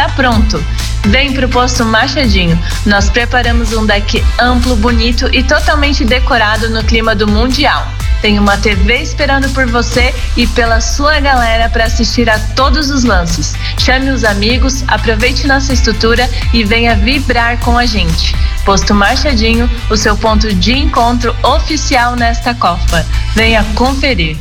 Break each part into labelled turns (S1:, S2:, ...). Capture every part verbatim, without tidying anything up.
S1: está pronto. Vem pro Posto Machadinho. Nós preparamos um deck amplo, bonito e totalmente decorado no clima do Mundial. Tem uma T V esperando por você e pela sua galera para assistir a todos os lances. Chame os amigos, aproveite nossa estrutura e venha vibrar com a gente. Posto Machadinho, o seu ponto de encontro oficial nesta Copa. Venha conferir.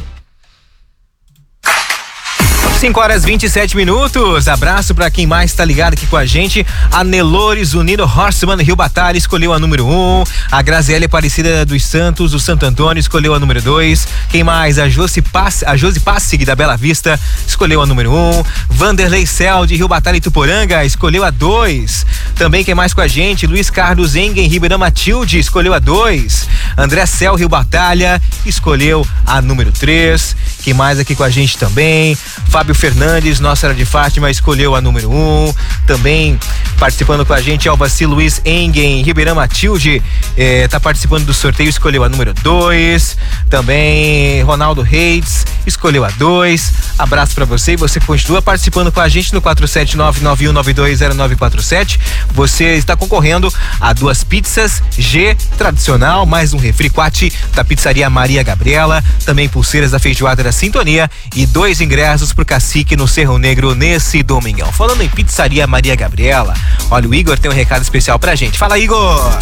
S2: cinco horas e vinte e sete minutos. Abraço pra quem mais tá ligado aqui com a gente. A Nelores Unido Horseman Rio Batalha escolheu a número um. A Graziele Aparecida dos Santos, o Santo Antônio, escolheu a número dois. Quem mais? A Josi Pass, a Josi Passig da Bela Vista escolheu a número um. Vanderlei Cel de Rio Batalha e Tuporanga escolheu a dois. Também quem mais com a gente? Luiz Carlos Engen Ribeirão Matilde escolheu a dois. André Cel Rio Batalha escolheu a número três. Quem mais aqui com a gente também? Fábio Fernandes, Nossa Senhora de Fátima, escolheu a número um. Também participando com a gente, Alvaci Luiz Engen Ribeirão Matilde, eh, tá participando do sorteio, escolheu a número dois. Também Ronaldo Reis escolheu a dois. Abraço pra você e você continua participando com a gente no quatro sete nove nove um nove dois zero nove quatro sete. Você está concorrendo a duas pizzas G tradicional, mais um refri quate da Pizzaria Maria Gabriela, também pulseiras da Feijoada da Sintonia e dois ingressos pro Cacique no Cerro Negro nesse domingão. Falando em Pizzaria Maria Gabriela, olha, o Igor tem um recado especial pra gente. Fala, Igor!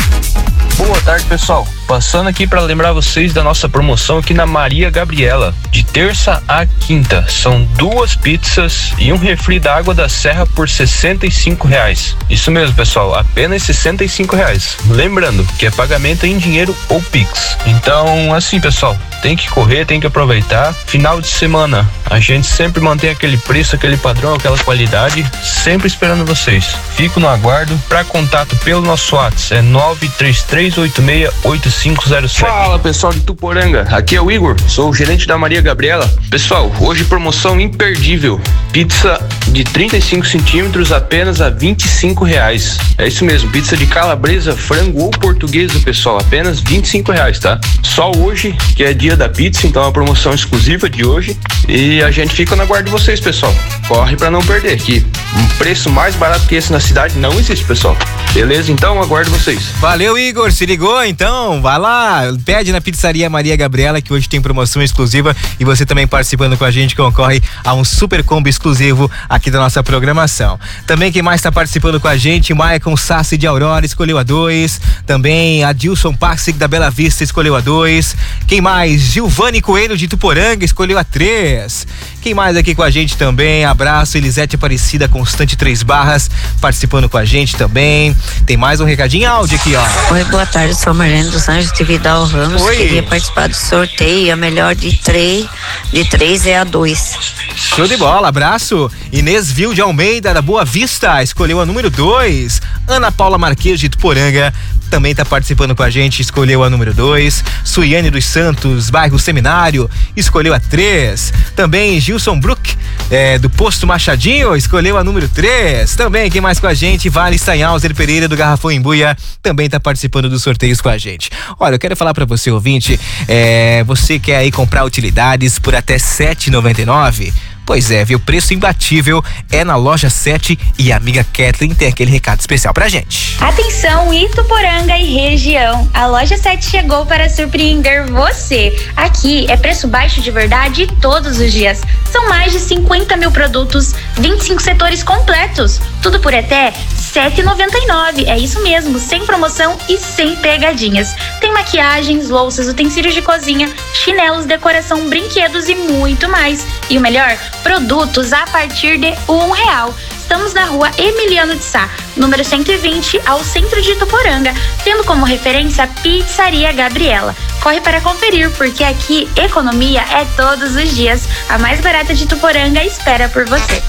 S3: Boa tarde, pessoal. Passando aqui para lembrar vocês da nossa promoção aqui na Maria Gabriela, de terça a quinta. São duas pizzas e um refri da Água da Serra por sessenta e cinco reais. Isso mesmo, pessoal, apenas sessenta e cinco reais. Lembrando que é pagamento em dinheiro ou Pix. Então, assim, pessoal, tem que correr, tem que aproveitar. Final de semana, a gente sempre mantém aquele preço, aquele padrão, aquela qualidade, sempre esperando vocês. Fico no aguardo. Para contato pelo nosso WhatsApp é nove três três oito seis oito cinco zero sete. Fala, pessoal de Tuporanga, aqui é o Igor, sou o gerente da Maria Gabriela. Pessoal, hoje promoção imperdível, pizza de trinta e cinco centímetros apenas a vinte e cinco reais. É isso mesmo, pizza de calabresa, frango ou portuguesa, pessoal, apenas vinte e cinco reais, tá? Só hoje, que é dia da pizza, então é uma promoção exclusiva de hoje e a gente fica na guarda de vocês, pessoal. Corre pra não perder, que um preço mais barato que esse na cidade não existe, pessoal. Beleza? Então aguardo vocês.
S2: Valeu, Igor, se ligou? Então vai lá, pede na Pizzaria Maria Gabriela, que hoje tem promoção exclusiva e você também participando com a gente concorre a um super combo exclusivo aqui da nossa programação. Também quem mais está participando com a gente, Maicon Sassi de Aurora escolheu a dois. Também a Dilson Passig da Bela Vista escolheu a dois. Quem mais? Gilvane Coelho de Tuporanga escolheu a três. Quem mais aqui com a gente também? Abraço, Elisete Aparecida Constante Três Barras participando com a gente também. Tem mais um recadinho em áudio aqui, ó.
S4: Oi, boa tarde, sou a Marlene dos Anjos de Vidal Ramos.
S2: Oi.
S4: Queria participar do sorteio. A melhor de três, de três é a dois.
S2: Show de bola, abraço. Inês Vil de Almeida da Boa Vista escolheu a número dois. Ana Paula Marques de Tuporanga também está participando com a gente, escolheu a número dois. Suiane dos Santos, bairro Seminário, escolheu a três. Também Gilson Brook, é, do Posto Machadinho, escolheu a número três. Também quem mais com a gente? Vale Steinhauser Pereira do Garrafão Embuia também está participando dos sorteios com a gente. Olha, eu quero falar para você, ouvinte, é, você quer aí comprar utilidades por até sete reais e noventa e nove centavos? Pois é, viu? Preço imbatível é na Loja sete e a amiga Kathleen tem aquele recado especial pra gente.
S5: Atenção, Ituporanga e região. A Loja sete chegou para surpreender você. Aqui é preço baixo de verdade todos os dias. São mais de cinquenta mil produtos, vinte e cinco setores completos. Tudo por até sete reais e noventa e nove centavos. É isso mesmo, sem promoção e sem pegadinhas. Tem maquiagens, louças, utensílios de cozinha, chinelos, decoração, brinquedos e muito mais. E o melhor, produtos a partir de um real. Estamos na rua Emiliano de Sá, número cento e vinte, ao centro de Ituporanga, tendo como referência a Pizzaria Gabriela. Corre para conferir, porque aqui economia é todos os dias. A mais barata de Ituporanga espera por você.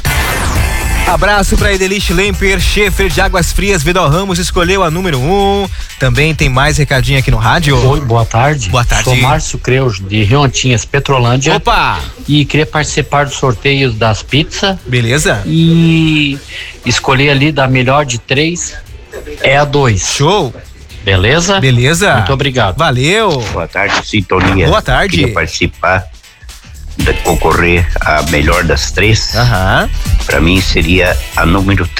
S2: Abraço para Edelich Lemper, Schaefer de Águas Frias, Vidal Ramos escolheu a número um. Também tem mais recadinho aqui no rádio.
S6: Oi, boa tarde.
S2: Boa tarde.
S6: Sou Márcio Creus, de Rio Antinhas, Petrolândia.
S2: Opa!
S6: E queria participar do sorteio das pizzas.
S2: Beleza.
S6: E escolher ali da melhor de três, é a dois.
S2: Show!
S6: Beleza?
S2: Beleza.
S6: Muito obrigado.
S2: Valeu.
S7: Boa tarde, Sintonia.
S2: Boa tarde.
S7: Queria participar, de concorrer a melhor das três.
S2: Aham.
S7: Pra mim seria a número